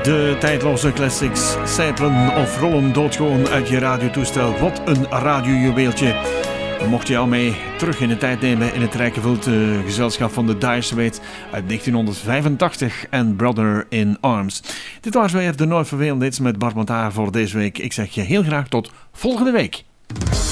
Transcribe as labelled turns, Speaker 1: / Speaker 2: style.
Speaker 1: De tijdloze classics sijpelen of rollen doodgewoon uit je radiotoestel. Wat een radiojuweeltje. Mocht je al mee terug in de tijd nemen in het rijkgevuld gezelschap van de Dire Straits uit 1985 en Brother in Arms. Dit was weer de nooit vervelende hits met Bart Montard voor deze week. Ik zeg je heel graag tot volgende week.